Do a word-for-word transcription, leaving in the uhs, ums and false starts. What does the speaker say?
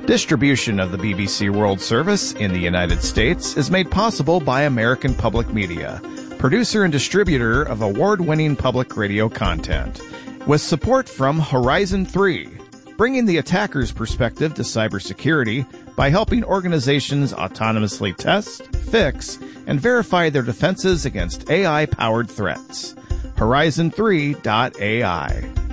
Distribution of the B B C World Service in the United States is made possible by American Public Media, producer and distributor of award-winning public radio content, with support from Horizon three, bringing the attacker's perspective to cybersecurity by helping organizations autonomously test, fix, and verify their defenses against A I-powered threats. Horizon three dot A I.